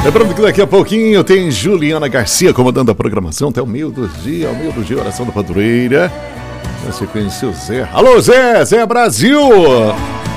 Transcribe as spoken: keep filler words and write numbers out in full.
Lembrando que daqui a pouquinho tem Juliana Garcia comandando a programação até o meio do dia, ao meio do dia, oração da padroeira. Na sequência, o Zé. Alô, Zé! Zé Brasil!